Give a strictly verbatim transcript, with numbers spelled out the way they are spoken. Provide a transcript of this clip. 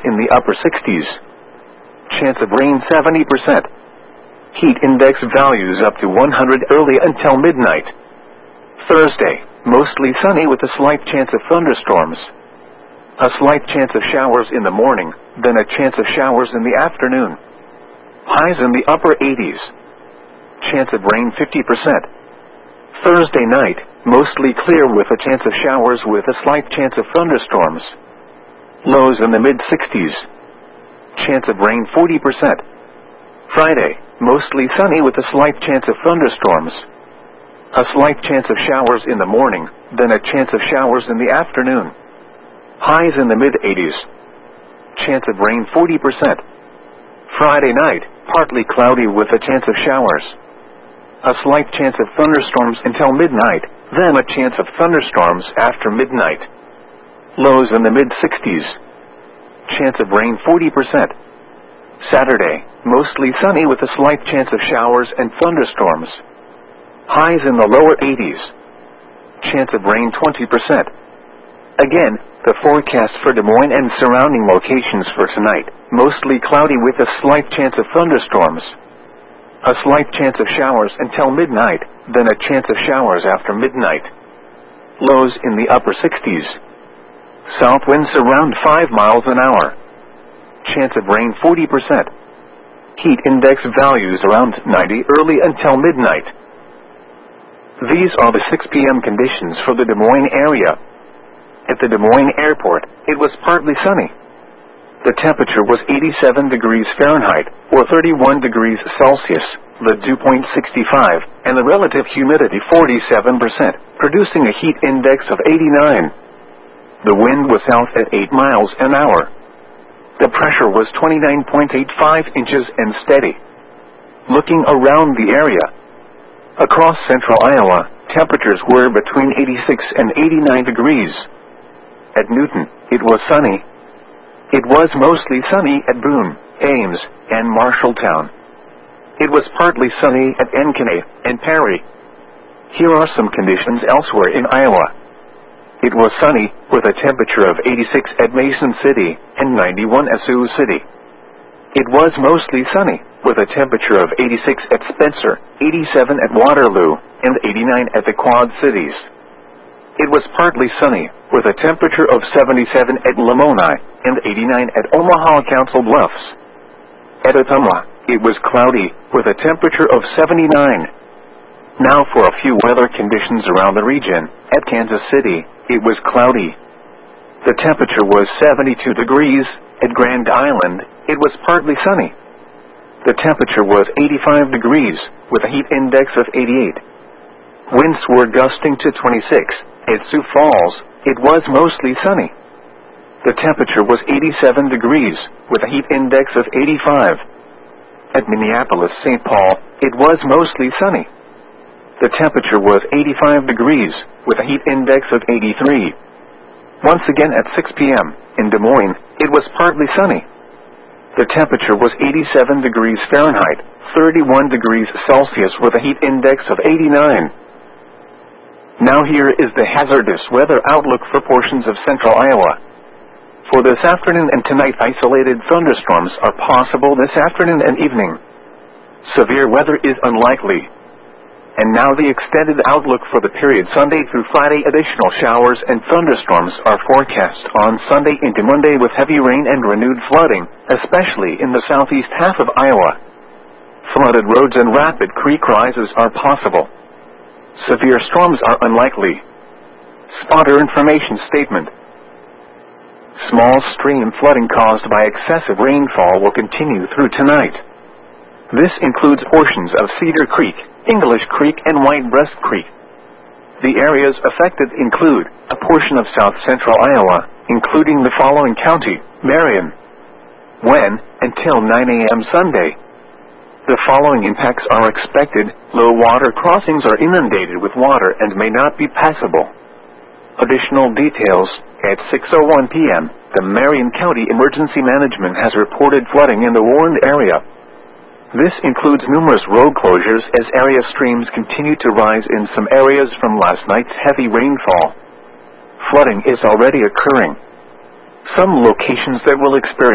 in the upper sixties. Chance of rain seventy percent. Heat index values up to one hundred early until midnight. Thursday, mostly sunny with a slight chance of thunderstorms. A slight chance of showers in the morning, then a chance of showers in the afternoon. Highs in the upper eighties. Chance of rain fifty percent. Thursday night, mostly clear with a chance of showers with a slight chance of thunderstorms. Lows in the mid-sixties. Chance of rain forty percent. Friday, mostly sunny with a slight chance of thunderstorms. A slight chance of showers in the morning, then a chance of showers in the afternoon. Highs in the mid-eighties. Chance of rain forty percent. Friday night, partly cloudy with a chance of showers. A slight chance of thunderstorms until midnight, then a chance of thunderstorms after midnight. Lows in the mid-sixties. Chance of rain forty percent. Saturday, mostly sunny with a slight chance of showers and thunderstorms. Highs in the lower eighties. Chance of rain twenty percent. Again, the forecast for Des Moines and surrounding locations for tonight, mostly cloudy with a slight chance of thunderstorms. A slight chance of showers until midnight, then a chance of showers after midnight. Lows in the upper sixties. South winds around five miles an hour. Chance of rain forty percent. Heat index values around ninety early until midnight. These are the six p m conditions for the Des Moines area. At the Des Moines Airport, it was partly sunny. The temperature was eighty-seven degrees Fahrenheit, or thirty-one degrees Celsius, the dew point sixty-five, and the relative humidity forty-seven percent, producing a heat index of eighty-nine. The wind was south at eight miles an hour. The pressure was twenty-nine point eight five inches and steady. Looking around the area, across central Iowa, temperatures were between eighty-six and eighty-nine degrees. At Newton, it was sunny. It was mostly sunny at Boone, Ames, and Marshalltown. It was partly sunny at Ankeny and Perry. Here are some conditions elsewhere in Iowa. It was sunny, with a temperature of eighty-six at Mason City and ninety-one at Sioux City. It was mostly sunny, with a temperature of eighty-six at Spencer, eighty-seven at Waterloo, and eighty-nine at the Quad Cities. It was partly sunny, with a temperature of seventy-seven at Lamoni and eighty-nine at Omaha Council Bluffs. At Ottumwa, it was cloudy, with a temperature of seventy-nine. Now for a few weather conditions around the region. At Kansas City, it was cloudy. The temperature was seventy-two degrees. At Grand Island, it was partly sunny. The temperature was eighty-five degrees, with a heat index of eighty-eight. Winds were gusting to twenty-six. At Sioux Falls, it was mostly sunny. The temperature was eighty-seven degrees, with a heat index of eighty-five. At Minneapolis, Saint Paul, it was mostly sunny. The temperature was eighty-five degrees, with a heat index of eighty-three. Once again at six p m in Des Moines, it was partly sunny. The temperature was eighty-seven degrees Fahrenheit, thirty-one degrees Celsius, with a heat index of eighty-nine. Now here is the hazardous weather outlook for portions of central Iowa. For this afternoon and tonight, isolated thunderstorms are possible this afternoon and evening. Severe weather is unlikely. And now the extended outlook for the period Sunday through Friday. Additional showers and thunderstorms are forecast on Sunday into Monday with heavy rain and renewed flooding, especially in the southeast half of Iowa. Flooded roads and rapid creek rises are possible. Severe storms are unlikely. Spotter information statement. Small stream flooding caused by excessive rainfall will continue through tonight. This includes portions of Cedar Creek, English Creek, and White Breast Creek. The areas affected include a portion of south central Iowa, including the following county: Marion. When, until nine a m Sunday, the following impacts are expected: low water crossings are inundated with water and may not be passable. Additional details: at six oh one p m, the Marion County Emergency Management has reported flooding in the warned area. This includes numerous road closures as area streams continue to rise in some areas from last night's heavy rainfall. Flooding is already occurring. Some locations that will experience